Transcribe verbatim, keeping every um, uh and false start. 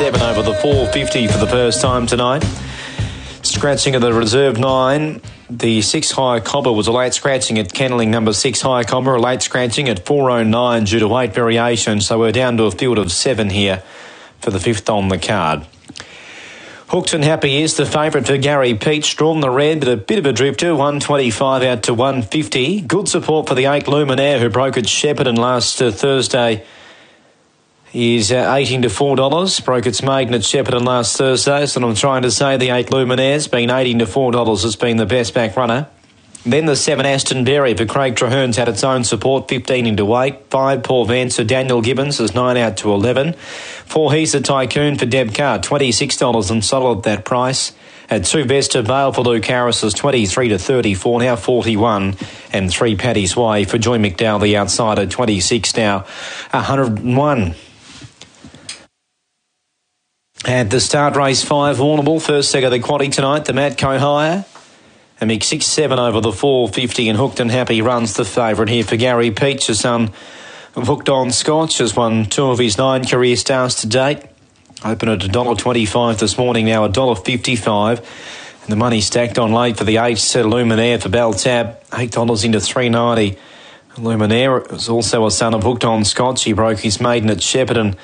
seven over the four fifty for the first time tonight. Scratching of the reserve nine. The six High Cobber was a late scratching at Kennelling, number six High Cobber, a late scratching at four oh nine due to weight variation. So we're down to a field of seven here for the fifth on the card. Hooked and Happy is the favourite for Gary Peach. Drawn the red, but a bit of a drifter. one twenty-five out to one fifty. Good support for the eight Luminaire, who broke at Shepparton last uh, Thursday. He's uh, eighteen to four dollars. Broke its maiden at Shepparton last Thursday. So I'm trying to say the eight Luminaire's been eighteen to four dollars. Has been the best back runner. Then the seven Aston Berry for Craig Traherne's had its own support, fifteen into eight. five Paul Vance for Daniel Gibbons is nine out to eleven. four He's a Tycoon for Deb Carr, twenty-six dollars and solid at that price. At two Best of Vale for Luke Harris is twenty-three to thirty-four, now forty-one. And three Paddy's Way for Joy McDowell, the outsider, twenty-six now, one hundred and one. At the start race five, Warrnambool, first leg of the quaddy tonight, the Matco Hire. A mix six seven over the four fifty, and Hooked and Happy runs the favourite here for Gary Peach. The son of Hooked on Scotch has won two of his nine career starts to date. Open at one dollar twenty-five this morning, now one dollar fifty-five. And the money stacked on late for the eight Luminaire for Beltab, eight dollars into three ninety. Luminaire is also a son of Hooked on Scotch. He broke his maiden at Shepparton